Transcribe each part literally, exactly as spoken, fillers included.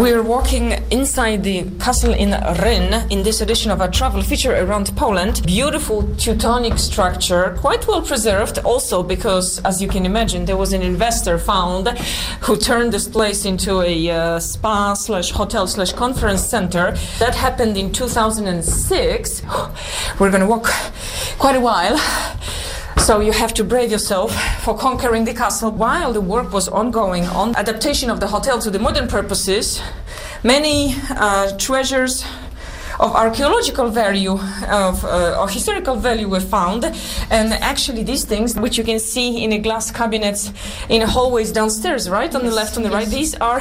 We're walking inside the castle in Rhyn in this edition of our travel feature around Poland. Beautiful Teutonic structure, quite well preserved also because, as you can imagine, there was an investor found who turned this place into a uh, spa slash hotel slash conference center. That happened in two thousand six. We're gonna walk quite a while. So you have to brave yourself for conquering the castle. While the work was ongoing on adaptation of the hotel to the modern purposes, many uh, treasures of archaeological value, of uh, or historical value were found. And actually these things, which you can see in a glass cabinets in hallways downstairs, right? On yes, the left, on the yes. right, these are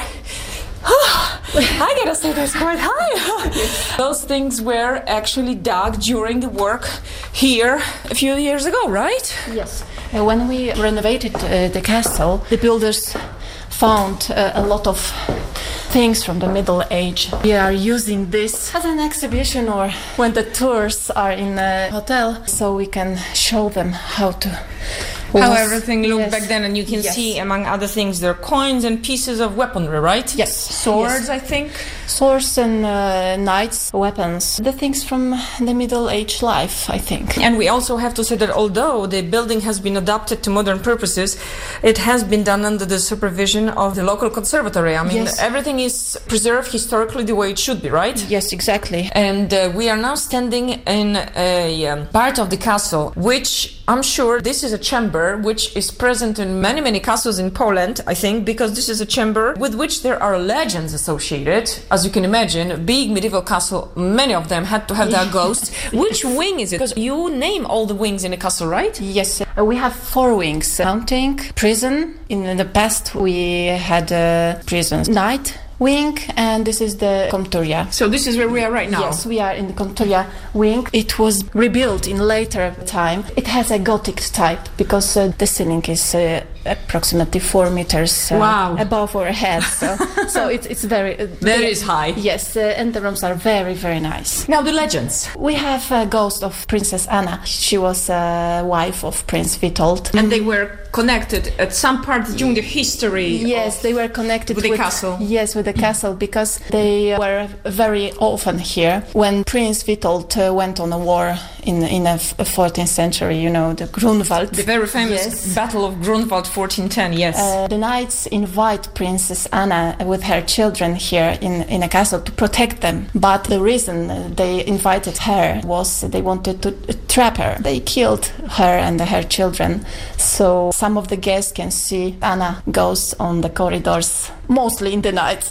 I gotta say that's quite high. Those things were actually dug during the work here a few years ago, right? Yes. Uh, when we renovated uh, the castle, the builders found uh, a lot of things from the Middle Age. We are using this as an exhibition or when the tours are in a hotel, so we can show them how to how everything looked yes. back then, and you can yes. see, among other things, there are coins and pieces of weaponry, right? Yes. Swords, yes. I think. Swords and uh, knights, weapons, the things from the Middle Age life, I think. And we also have to say that although the building has been adapted to modern purposes, it has been done under the supervision of the local conservatory. I mean, yes. everything is preserved historically the way it should be, right? Yes, exactly. And uh, we are now standing in a um, part of the castle, which I'm sure this is a chamber which is present in many, many castles in Poland, I think, because this is a chamber with which there are legends associated. As you can imagine, big medieval castle, many of them had to have their ghosts. Which wing is it? Because you name all the wings in the castle, right? Yes, uh, we have four wings. Counting prison. In the past we had a prison night wing, and this is the Komturia. So this is where we are right now? Yes, we are in the Komturia wing. It was rebuilt in later time. It has a Gothic type because uh, the ceiling is uh, approximately four meters uh, wow. above our heads. So, so it's it's very uh, that the, is high. Yes, uh, and the rooms are very very nice. Now the legends. We have a ghost of Princess Anna. She was a wife of Prince Witold, and they were connected at some part during the history. Yes, they were connected with the with, castle. Yes, with the castle because they were very often here. When Prince Witold uh, went on a war in in the fourteenth century, you know, the Grunwald, the very famous yes. Battle of Grunwald, fourteen ten. Yes, uh, the knights invite Princess Anna with her children here in in a castle to protect them. But the reason they invited her was they wanted to trap her. They killed her and her children. So some of the guests can see Anna goes on the corridors, mostly in the night.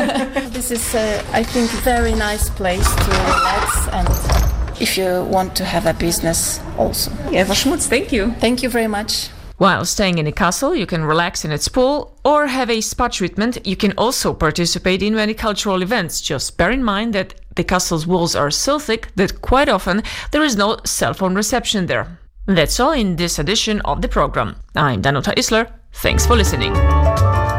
This is, uh, I think, very nice place to relax and if you want to have a business also. Eva Schmutz, thank you. Thank you very much. While staying in a castle, you can relax in its pool or have a spa treatment. You can also participate in many cultural events. Just bear in mind that the castle's walls are so thick that quite often there is no cell phone reception there. That's all in this edition of the program. I'm Danuta Isler. Thanks for listening.